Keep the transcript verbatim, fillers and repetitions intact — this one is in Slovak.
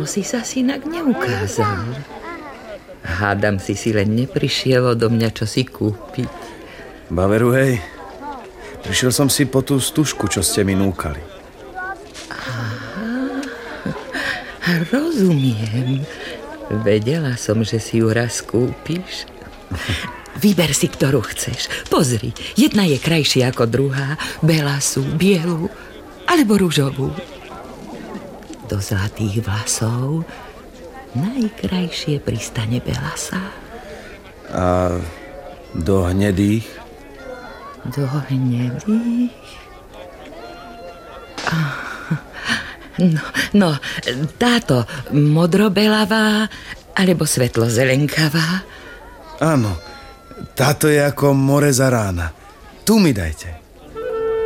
si sa synak neukázal. Hádam si si len neprišiel odo mňa čo si kúpiť. Baveru, hej. Prišiel som si po tú stužku, čo ste mi núkali. Aha, rozumiem. Vedela som, že si ju raz kúpiš. Vyber si, ktorú chceš. Pozri, jedna je krajšia ako druhá. Belasú, bielu alebo ružovú. Do zlatých vlasov najkrajšie pristane belasa. A do hnedých? Do hnedých? No, no, táto modrobelavá alebo svetlozelenkavá? Áno, táto je ako more za rána. Tu mi dajte.